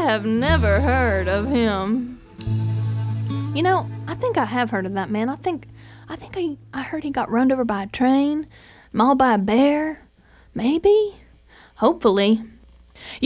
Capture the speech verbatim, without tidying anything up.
have never heard of him. You know, I think I have heard of that man. I think I think I, I heard he got run over by a train, mauled by a bear. Maybe? Hopefully.